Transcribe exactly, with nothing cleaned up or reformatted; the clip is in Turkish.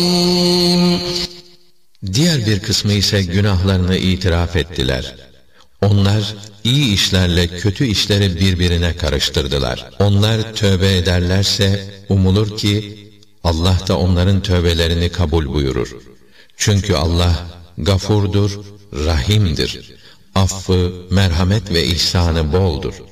Diğer bir kısmı ise günahlarını itiraf ettiler. Onlar iyi işlerle kötü işleri birbirine karıştırdılar. Onlar tövbe ederlerse umulur ki Allah da onların tövbelerini kabul buyurur. Çünkü Allah gafurdur, rahimdir. Affı, merhamet ve ihsanı boldur.